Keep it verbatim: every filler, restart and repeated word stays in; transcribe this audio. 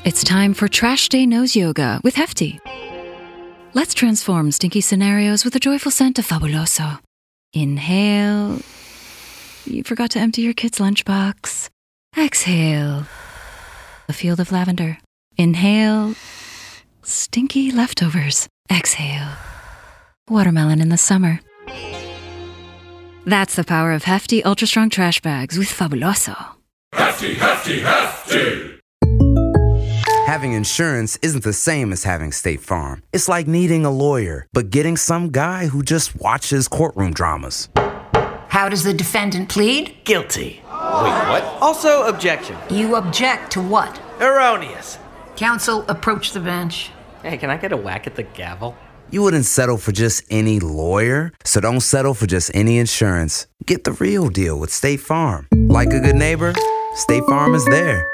It's time for Trash Day Nose Yoga with Hefty. Let's transform stinky scenarios with the joyful scent of Fabuloso. Inhale. You forgot to empty your kid's lunchbox. Exhale. A field of lavender. Inhale. Stinky leftovers. Exhale. Watermelon in the summer. That's the power of Hefty Ultra Strong Trash Bags with Fabuloso. Hefty, hefty, hefty! Having insurance isn't the same as having State Farm. It's like needing a lawyer, but getting some guy who just watches courtroom dramas. How does the defendant plead? Guilty. Wait, what? Also, objection. You object to what? Erroneous. Counsel, approach the bench. Hey, can I get a whack at the gavel? You wouldn't settle for just any lawyer, so don't settle for just any insurance. Get the real deal with State Farm. Like a good neighbor, State Farm is there.